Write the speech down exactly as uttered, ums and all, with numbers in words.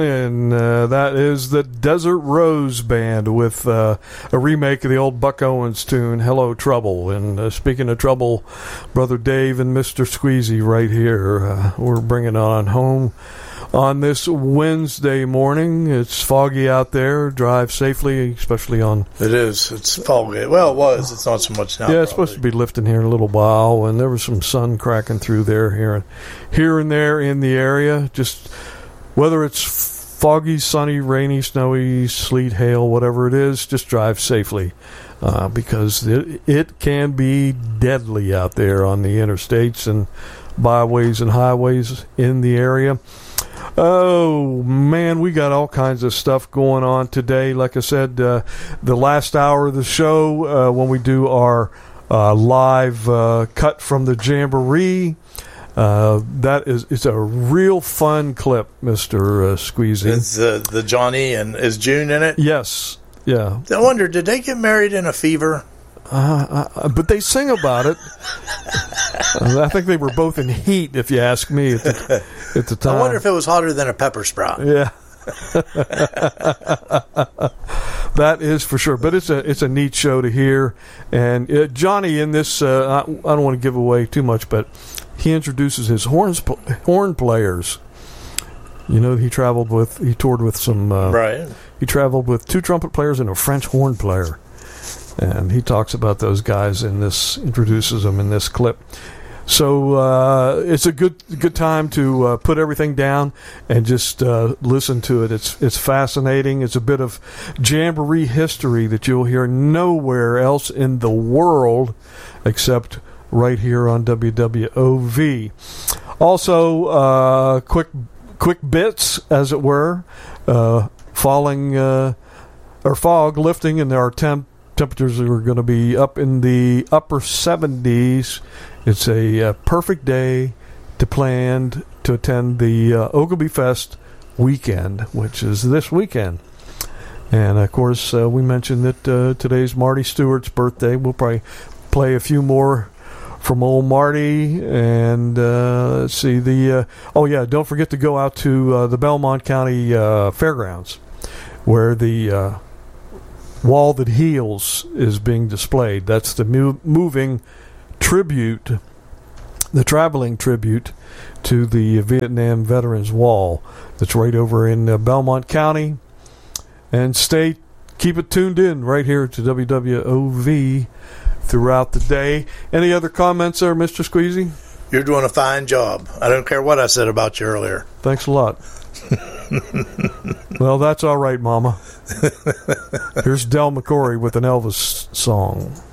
And uh, that is the Desert Rose Band with uh, a remake of the old Buck Owens tune, Hello Trouble. And uh, speaking of trouble, Brother Dave and Mister Squeezy right here. Uh, we're bringing on home on this Wednesday morning. It's foggy out there. Drive safely, especially on... It is. It's foggy. Well, it was. It's not so much now. Yeah, it's probably supposed to be lifting here in a little while, and there was some sun cracking through there here and, here and there in the area. Just whether it's foggy, sunny, rainy, snowy, sleet, hail, whatever it is, just drive safely uh, because it, it can be deadly out there on the interstates and byways and highways in the area. Oh, man, we got all kinds of stuff going on today. Like I said, uh, the last hour of the show uh, when we do our uh, live uh, cut from the Jamboree. Uh, that is, it's a real fun clip, Mister Uh, Squeezy. It's uh, the Johnny, and is June in it? Yes, yeah. I wonder, did they get married in a fever? Uh, uh, but they sing about it. uh, I think they were both in heat, if you ask me, at the, at the time. I wonder if it was hotter than a pepper sprout. Yeah. That is for sure, but it's a it's a neat show to hear. And uh, Johnny in this, uh, I, I don't want to give away too much, but he introduces his horns, horn players. You know, he traveled with, he toured with some, uh, right. He traveled with two trumpet players and a French horn player. And he talks about those guys in this, introduces them in this clip. So uh, it's a good good time to uh, put everything down and just uh, listen to it. It's it's fascinating. It's a bit of Jamboree history that you'll hear nowhere else in the world except right here on W W O V. Also, uh, quick quick bits, as it were, uh, falling uh, or fog lifting, and there are temp. Temperatures are going to be up in the upper seventies. It's a uh, perfect day to plan to attend the uh, Ogilvy Fest weekend, which is this weekend. And, of course, uh, we mentioned that uh, today's Marty Stewart's birthday. We'll probably play a few more from old Marty. And uh, let's see. the uh, Oh, yeah, don't forget to go out to uh, the Belmont County uh, Fairgrounds, where the... Uh, Wall That Heals is being displayed. That's the mu- moving tribute, the traveling tribute to the Vietnam Veterans Wall. That's right over in uh, Belmont County. And stay, keep it tuned in right here to W W O V throughout the day. Any other comments there, Mister Squeezy? You're doing a fine job. I don't care what I said about you earlier. Thanks a lot. Well, that's all right, Mama. Here's Del McCoury with an Elvis song.